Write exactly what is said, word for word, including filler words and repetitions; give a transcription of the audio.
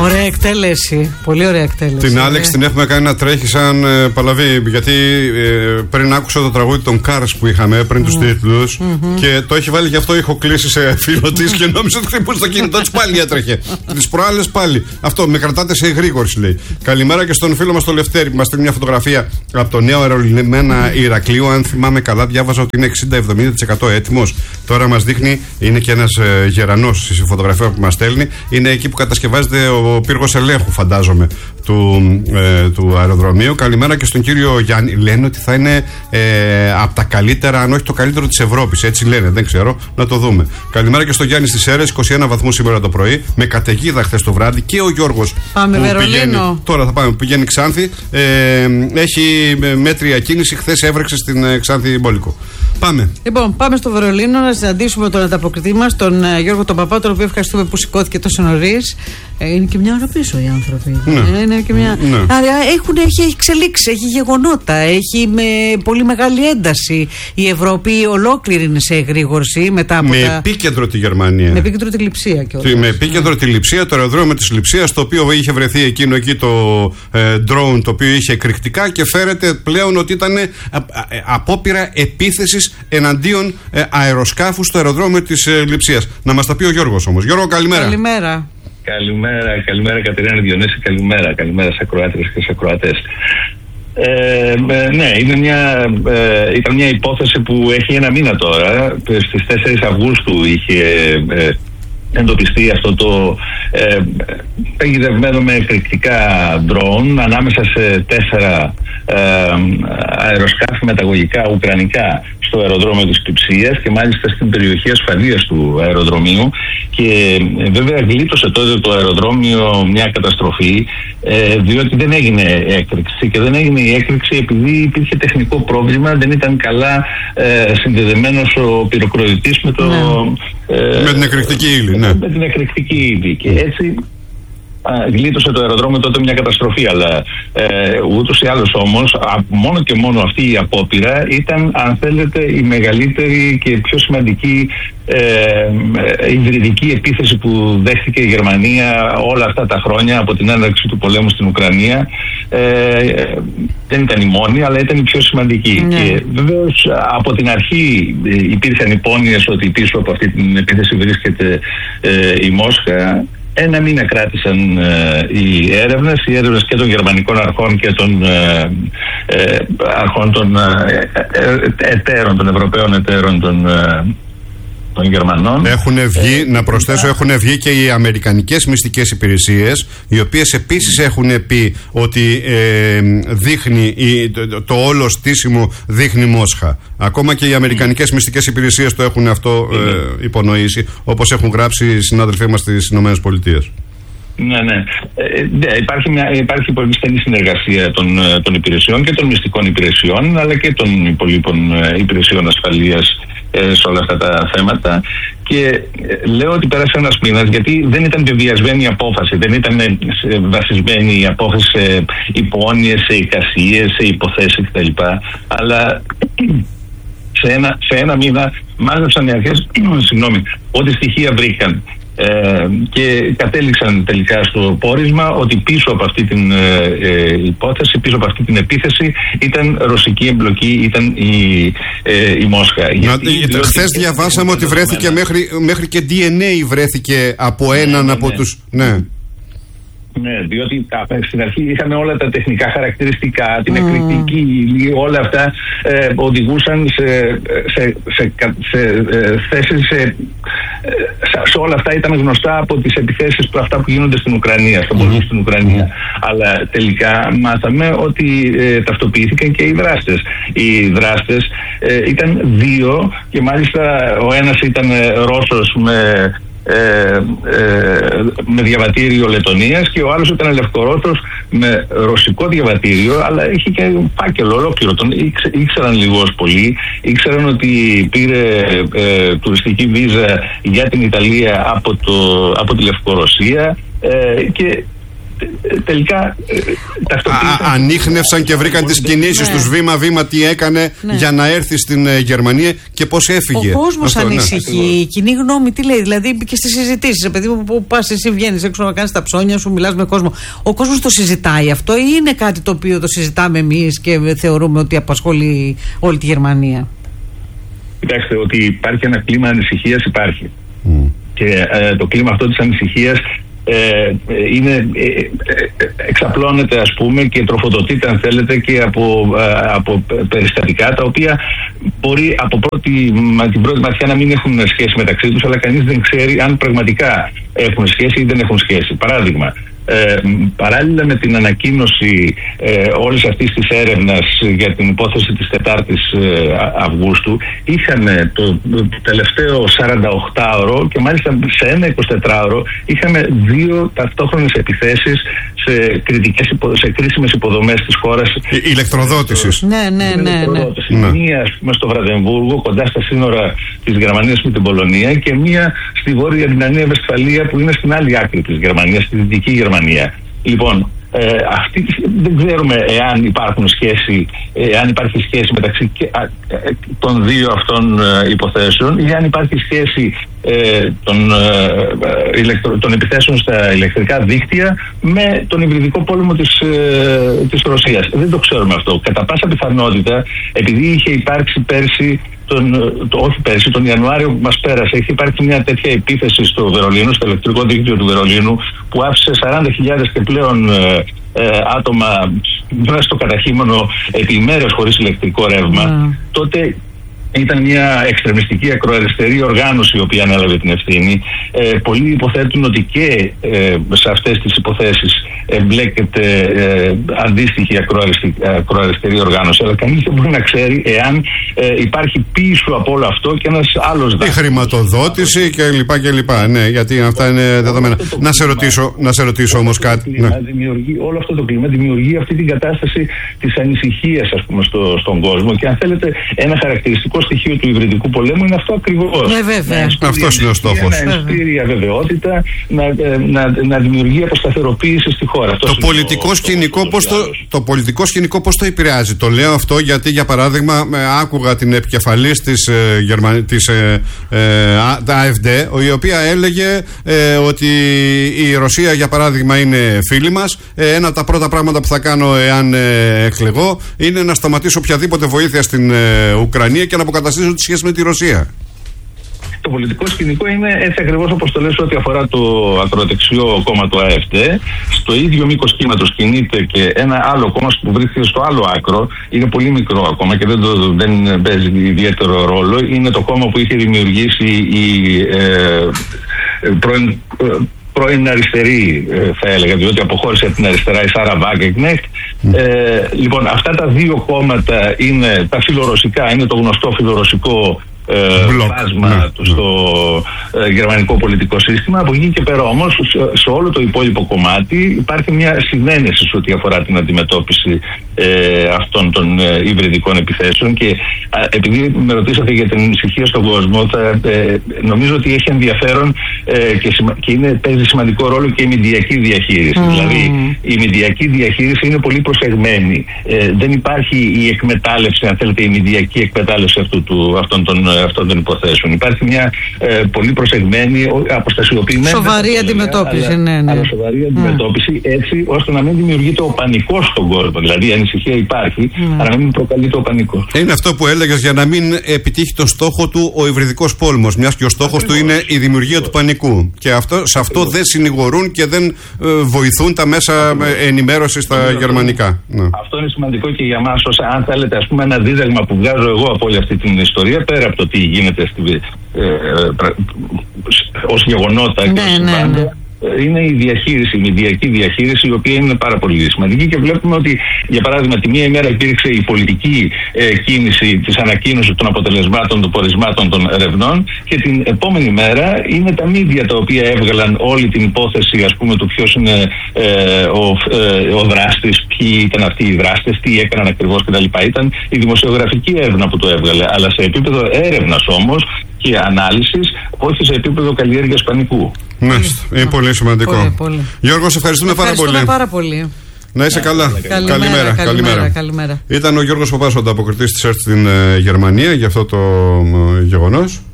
Ωραία εκτέλεση. Πολύ ωραία εκτέλεση. Την Άλεξ την έχουμε κάνει να τρέχει σαν ε, παλαβή. Γιατί ε, πριν άκουσα το τραγούδι των Cars που είχαμε πριν mm. τους τίτλους mm-hmm. και το έχει βάλει γι' αυτό έχω κλείσει σε φίλο της και νόμιζα ότι χτυπούσε το κινητό της, πάλι έτρεχε. Τις προάλλες πάλι. Αυτό με κρατάτε σε εγρήγορση, λέει. Καλημέρα και στον φίλο μας τον Λευτέρη που μας στείλει μια φωτογραφία από το νέο αερολιμένα Ηρακλείου. Αν θυμάμαι καλά, διάβαζα ότι είναι εξήντα με εβδομήντα τοις εκατό έτοιμος. Τώρα μας δείχνει, είναι και ένας ε, γερανός στη φωτογραφία που μας στέλνει. Είναι εκεί που κατασκευάζεται ο πύργος ελέγχου, φαντάζομαι, του, ε, του αεροδρομίου. Καλημέρα και στον κύριο Γιάννη. Λένε ότι θα είναι ε, από τα καλύτερα, αν όχι το καλύτερο της Ευρώπης. Έτσι λένε, δεν ξέρω, να το δούμε. Καλημέρα και στον Γιάννη στις Σέρρες, είκοσι ένα βαθμούς σήμερα το πρωί, με καταιγίδα χθες το βράδυ. Και ο Γιώργος. Πάμε που πηγαίνει, τώρα θα πάμε, που πηγαίνει Ξάνθη. Ε, έχει μέτρια κίνηση. Χθες έβρεξε στην ε, Ξάνθη Μπόλικο. Πάμε. Λοιπόν, πάμε στο Βερολίνο να συναντήσουμε τον ανταποκριτή μας, τον uh, Γιώργο τον Παπά, τον οποίο ευχαριστούμε που σηκώθηκε τόσο νωρίς. Ε, είναι και μια ώρα πίσω οι άνθρωποι. Ναι. Ε, είναι και μια... ναι. Άρα έχουν, έχει εξελίξει, έχει γεγονότα, έχει με πολύ μεγάλη ένταση. Η Ευρώπη ολόκληρη είναι σε εγρήγορση μετά από. Με τα... επίκεντρο τη Γερμανία. Με επίκεντρο τη Λειψία κιόλας. Με επίκεντρο ναι. τη Λειψία, το αεροδρόμιο της Λειψίας, το οποίο είχε βρεθεί εκείνο εκεί το ε, drone, το οποίο είχε εκρηκτικά και φέρεται πλέον ότι ήταν ε, ε, απόπειρα επίθεσης εναντίον ε, αεροσκάφου στο αεροδρόμιο της ε, Λειψίας. Να μας τα πει ο Γιώργος όμως. Γιώργο, καλημέρα. Καλημέρα. Καλημέρα, καλημέρα Κατερίνα Διονύση, καλημέρα, καλημέρα σε ακροάτρες και σε ακροατές. Ε, ναι, είναι μια, ε, ήταν μια υπόθεση που έχει ένα μήνα τώρα. Στις τέσσερις Αυγούστου είχε ε, εντοπιστεί αυτό το ε, παγιδευμένο με εκρηκτικά ντρόουν ανάμεσα σε τέσσερα ε, αεροσκάφη μεταγωγικά ουκρανικά στο αεροδρόμιο της Λειψίας και μάλιστα στην περιοχή ασφαλείας του αεροδρομίου, και ε, βέβαια γλίτωσε τότε το αεροδρόμιο μια καταστροφή ε, διότι δεν έγινε έκρηξη, και δεν έγινε η έκρηξη επειδή υπήρχε τεχνικό πρόβλημα, δεν ήταν καλά ε, συνδεδεμένος ο πυροκροτητής με το... Ναι. Ε, με την εκρηκτική ύλη, ναι. Με την εκρηκτική ύλη, και έτσι γλίτωσε το αεροδρόμιο τότε μια καταστροφή, αλλά ε, ούτως ή άλλως όμως μόνο και μόνο αυτή η απόπειρα ήταν, αν θέλετε, η μεγαλύτερη και πιο σημαντική ε, ε, υβριδική επίθεση που δέχτηκε η Γερμανία όλα αυτά τα χρόνια από την έναρξη του πολέμου στην Ουκρανία. Ε, ε, δεν ήταν η μόνη, αλλά ήταν η πιο σημαντική. Ναι. Και βεβαίως από την αρχή ε, υπήρχαν υπόνοιες ότι πίσω από αυτή την επίθεση βρίσκεται ε, η Μόσχα. Ένα μήνα κράτησαν ε, οι έρευνες, οι έρευνες και των γερμανικών αρχών και των ε, ε, αρχών των ε, ε, εταίρων, των Ευρωπαίων εταίρων των, ε, των Γερμανών. Έχουν βγει, ε, να προσθέσω, έχουν βγει και οι αμερικανικές μυστικές υπηρεσίες, οι οποίες επίσης έχουν πει ότι ε, δείχνει, η, το, το όλο στήσιμο δείχνει Μόσχα. Ακόμα και οι αμερικανικές mm. μυστικές υπηρεσίες το έχουν αυτό ε, υπονοήσει, όπως έχουν γράψει οι συνάδελφοί μας στις ΗΠΑ. Ναι, ναι. Ε, ναι υπάρχει, μια, υπάρχει πολύ στενή συνεργασία των, των υπηρεσιών και των μυστικών υπηρεσιών, αλλά και των υπολείπων υπηρεσιών ασφαλείας ε, σε όλα αυτά τα θέματα. Και ε, λέω ότι πέρασε ένας μήνας, γιατί δεν ήταν βεβαιασμένη η απόφαση, δεν ήταν ε, βασισμένη η απόφαση σε υπόνοιες, σε εικασίες, σε υποθέσεις κτλ. Αλλά σε ένα, σε ένα μήνα μάζεψαν οι αρχές συγγνώμη, ό,τι στοιχεία βρήκαν. Ε, και κατέληξαν τελικά στο πόρισμα ότι πίσω από αυτή την ε, ε, υπόθεση, πίσω από αυτή την επίθεση ήταν ρωσική εμπλοκή, ήταν η, ε, η Μόσχα. Χθες διαβάσαμε ότι βρέθηκε μέχρι, μέχρι και ντι εν έι βρέθηκε από έναν ναι, από ναι. τους... Ναι. Ναι, διότι στην αρχή είχαμε όλα τα τεχνικά χαρακτηριστικά, την mm. εκρηκτική ύλη, όλα αυτά ε, οδηγούσαν σε, σε, σε, σε ε, θέσεις, σε, σε όλα αυτά ήταν γνωστά από τις επιθέσεις που αυτά που γίνονται στην Ουκρανία, στον πόλεμο mm. στην Ουκρανία. Mm. Αλλά τελικά μάθαμε ότι ε, ταυτοποιήθηκαν και οι δράστες. Οι δράστες ε, ήταν δύο, και μάλιστα ο ένας ήταν Ρώσος με... Ε, ε, με διαβατήριο Λετωνίας, και ο άλλος ήταν Λευκορώσος με ρωσικό διαβατήριο, αλλά είχε και φάκελο ολόκληρο. Τον ήξε, ήξεραν λίγο πολύ, ήξεραν ότι πήρε ε, τουριστική βίζα για την Ιταλία από, το, από τη Λευκορωσία ε, και τελικά ταυτοποίησαν. Ανίχνευσαν και βρήκαν τις κινήσεις τους βήμα-βήμα, τι έκανε ναι. για να έρθει στην Γερμανία και πώς έφυγε. Ο κόσμος ανησυχεί. Ναι. Η κοινή γνώμη τι λέει, δηλαδή και στις συζητήσεις, επειδή που πας εσύ βγαίνεις έξω να κάνεις τα ψώνια σου, μιλάς με κόσμο. Ο κόσμος το συζητάει αυτό ή είναι κάτι το οποίο το συζητάμε εμείς και θεωρούμε ότι απασχολεί όλη τη Γερμανία? Κοιτάξτε, ότι υπάρχει ένα κλίμα ανησυχίας, υπάρχει. Mm. Και ε, το κλίμα αυτό της ανησυχίας Ε, είναι, ε, ε, εξαπλώνεται ας πούμε και τροφοδοτείται αν θέλετε και από, ε, από περιστατικά τα οποία μπορεί από πρώτη, την πρώτη ματιά να μην έχουν σχέση μεταξύ τους, αλλά κανείς δεν ξέρει αν πραγματικά έχουν σχέση ή δεν έχουν σχέση. Παράδειγμα, Ε, παράλληλα με την ανακοίνωση ε, όλης αυτής της έρευνας για την υπόθεση της τετάρτης ε, Αυγούστου, είχαμε το, το τελευταίο σαρανταοκτάωρο και μάλιστα σε ένα εικοσιτετράωρο είχαμε δύο ταυτόχρονες επιθέσεις σε, κριτικές, σε κρίσιμες υποδομές της χώρας. Η, ηλεκτροδότησης. Ναι, ναι, ναι, ναι. ναι. Μία ας πούμε, στο Βραδεμβούργο, κοντά στα σύνορα της Γερμανίας με την Πολωνία, και μία στη Βόρεια Ρινανία Βεσφαλία που είναι στην άλλη άκρη της Γερμανίας, στη Δυτική Γερμανία. Λοιπόν, ε, αυτή, δεν ξέρουμε εάν υπάρχουν σχέση, εάν υπάρχει σχέση μεταξύ και, α, των δύο αυτών ε, υποθέσεων, ή αν υπάρχει σχέση ε, των, ε, ηλεκτρο, των επιθέσεων στα ηλεκτρικά δίκτυα με τον υβριδικό πόλεμο της, ε, της Ρωσίας. Δεν το ξέρουμε αυτό. Κατά πάσα πιθανότητα, επειδή είχε υπάρξει πέρσι, τον, το, όχι πέρσι, τον Ιανουάριο που μας πέρασε, έχει υπάρξει μια τέτοια επίθεση στο Βερολίνο, στο ηλεκτρικό δίκτυο του Βερολίνου, που άφησε σαράντα χιλιάδες και πλέον ε, ε, άτομα μέσα στο καταχείμενο επί ημέρες χωρίς ηλεκτρικό ρεύμα. Mm. Τότε ήταν μια εξτρεμιστική ακροαριστερή οργάνωση η οποία ανέλαβε την ευθύνη. Ε, πολλοί υποθέτουν ότι και ε, σε αυτές τις υποθέσεις εμπλέκεται ε, αντίστοιχη ακροαριστερή οργάνωση, αλλά κανείς δεν μπορεί να ξέρει εάν ε, υπάρχει πίσω από όλο αυτό και ένας άλλος δάσκαλος. Η χρηματοδότηση κλπ. κλπ. Ναι, γιατί αυτά είναι δεδομένα. Να σε ρωτήσω, να σε ρωτήσω όμως κάτι. Ναι. Δημιουργεί, όλο αυτό το κλίμα δημιουργεί αυτή την κατάσταση της ανησυχίας, ας πούμε, στο, στον κόσμο, και αν θέλετε ένα χαρακτηριστικό στοιχείο του υβριδικού πολέμου είναι αυτό ακριβώς. Ναι, βέβαια. Αυτός είναι ο στόχος. Να ενσπείρει αβεβαιότητα, να, να, να δημιουργεί αποσταθεροποίηση στη χώρα. Το πολιτικό, το, σκηνικό, το, πώς το, το πολιτικό σκηνικό πώς το επηρεάζει? Το λέω αυτό γιατί, για παράδειγμα, άκουγα την επικεφαλής της, ε, Γερμα... της ε, ε, AfD, η οποία έλεγε ε, ότι η Ρωσία, για παράδειγμα, είναι φίλη μας. Ε, ένα από τα πρώτα πράγματα που θα κάνω εάν ε, εκλεγώ είναι να σταματήσω οποιαδήποτε βοήθεια στην ε, Ουκρανία και να αποκαταστήσω τη σχέση με τη Ρωσία. Το πολιτικό σκηνικό είναι έτσι ακριβώς όπως το λες ό,τι αφορά το ακροδεξιό κόμμα του AfD. Στο ίδιο μήκος κύματος κινείται και ένα άλλο κόμμα που βρίσκεται στο άλλο άκρο. Είναι πολύ μικρό ακόμα και δεν, το, δεν παίζει ιδιαίτερο ρόλο. Είναι το κόμμα που είχε δημιουργήσει η ε, πρώην, ε, πρώην αριστερή, ε, θα έλεγα, διότι αποχώρησε από την αριστερά η Σάρα Βάγκεκνεχτ. Mm. Ε, λοιπόν, αυτά τα δύο κόμματα είναι τα φιλορωσικά, είναι το γνωστό φιλορωσικό φάσμα ναι, του στο ναι. ε, γερμανικό πολιτικό σύστημα. Από εκεί και πέρα όμως σε, σε όλο το υπόλοιπο κομμάτι υπάρχει μια συνένεση σε ό,τι αφορά την αντιμετώπιση ε, αυτών των ε, υβριδικών επιθέσεων, και α, επειδή με ρωτήσατε για την ανησυχία στον κόσμο, θα, ε, νομίζω ότι έχει ενδιαφέρον ε, και, σημα, και είναι, παίζει σημαντικό ρόλο και η μηντιακή διαχείριση. Mm. Δηλαδή η μηντιακή διαχείριση είναι πολύ προσεγμένη. Ε, δεν υπάρχει η εκμετάλλευση, αν θέλετε, η μηντιακή εκμετάλλευση αυτού του, αυτών των αυτών των υποθέσεων. Υπάρχει μια ε, πολύ προσεγμένη, αποστασιοποιημένη, σοβαρή αντιμετώπιση. Αλλά, ναι, ναι. αλλά σοβαρή αντιμετώπιση, mm. έτσι ώστε να μην δημιουργείται ο πανικός στον κόσμο. Δηλαδή η ανησυχία υπάρχει, mm. αλλά να μην προκαλείται ο πανικός. Είναι αυτό που έλεγες, για να μην επιτύχει τον στόχο του ο υβριδικός πόλεμος, μιας και ο στόχος Ακριβώς. του είναι η δημιουργία του πανικού. Και αυτό, σε αυτό Ακριβώς. δεν συνηγορούν και δεν ε, βοηθούν τα μέσα ενημέρωσης στα Ακριβώς. γερμανικά. Ναι. Αυτό είναι σημαντικό και για μας, ως, αν θέλετε, ας πούμε, ένα δίδαγμα που βγάζω εγώ από όλη αυτή την ιστορία, πέρα από το τι γίνεται στη, ε, ε, ως γεγονότα ναι, και ως ναι, ναι. είναι η διαχείριση, η μηντιακή διαχείριση, η οποία είναι πάρα πολύ σημαντική, και βλέπουμε ότι, για παράδειγμα, τη μία ημέρα υπήρξε η πολιτική ε, κίνηση της ανακοίνωσης των αποτελεσμάτων, των πορισμάτων των ερευνών, και την επόμενη μέρα είναι τα μίδια τα οποία έβγαλαν όλη την υπόθεση, ας πούμε, του ποιος είναι ε, ο, ε, ο δράστης, ποιοι ήταν αυτοί οι δράστες, τι έκαναν ακριβώς κτλ. Ήταν η δημοσιογραφική έρευνα που το έβγαλε, αλλά σε επίπεδο έρευνας όμως επιστημονική ανάλυση, όχι σε επίπεδο καλλιέργειας πανικού. Ναι, είναι πολύ σημαντικό. Πολύ, πολύ. Γιώργο, σε ευχαριστούμε, ευχαριστούμε πάρα πολύ. πάρα πολύ. Να είσαι καλά. Καλημέρα, καλημέρα, καλημέρα, καλημέρα. καλημέρα. Ήταν ο Γιώργος Παπάς, ο ανταποκριτής της ΕΡΤ στην ε, Γερμανία για αυτό το ε, γεγονός.